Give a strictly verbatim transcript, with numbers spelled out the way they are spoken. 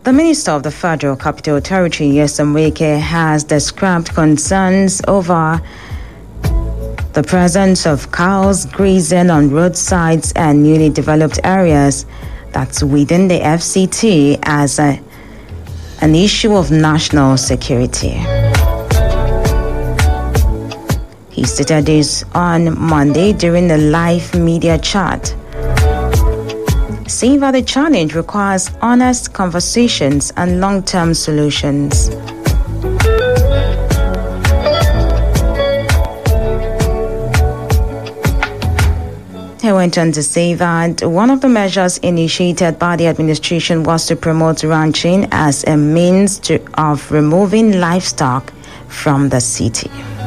The Minister of the Federal Capital Territory, Nyesom Wike, has described concerns over the presence of cows grazing on roadsides and newly developed areas that's within the F C T as a, an issue of national security. He stated this on Monday during the live media chat, saying that the challenge requires honest conversations and long-term solutions. He went on to say that one of the measures initiated by the administration was to promote ranching as a means to, of removing livestock from the city.